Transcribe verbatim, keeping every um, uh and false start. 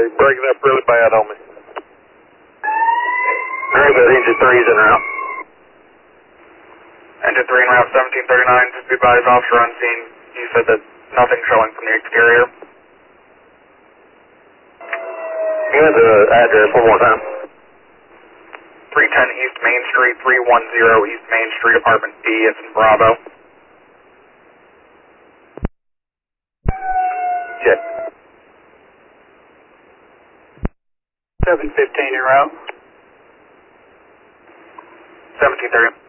you're breaking up really bad on me. Very good, engine three is en route. Engine three en route, seventeen thirty-nine, just be advised, officer on scene. You said that nothing showing from the exterior. You have the address one more time. three ten East Main Street, three one zero East Main Street, apartment D, it's in Bravo. Check. seven fifteen en route. seventeen thirty.